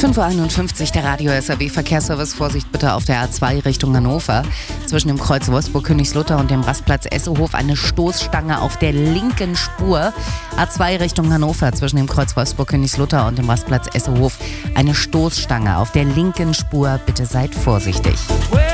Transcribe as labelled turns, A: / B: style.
A: 5.51 Uhr, der Radio SAW Verkehrsservice. Vorsicht bitte auf der A2 Richtung Hannover. Zwischen dem Kreuz Wolfsburg-Königslutter und dem Rastplatz Essehof eine Stoßstange auf der linken Spur. A2 Richtung Hannover zwischen dem Kreuz Wolfsburg-Königslutter und dem Rastplatz Essehof eine Stoßstange auf der linken Spur. Bitte seid vorsichtig.